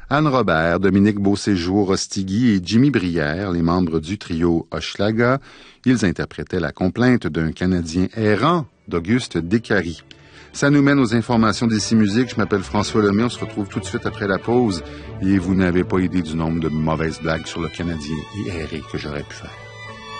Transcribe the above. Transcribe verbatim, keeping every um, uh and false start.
Anne Robert, Dominique Beauséjour, Rostigui et Jimmy Brière, les membres du trio Hochelaga. Ils interprétaient la complainte d'un Canadien errant d'Auguste Descaries. Ça nous mène aux informations d'Ici Musique. Je m'appelle François Lemay. On se retrouve tout de suite après la pause. Et vous n'avez pas idée du nombre de mauvaises blagues sur le Canadien erré que j'aurais pu faire.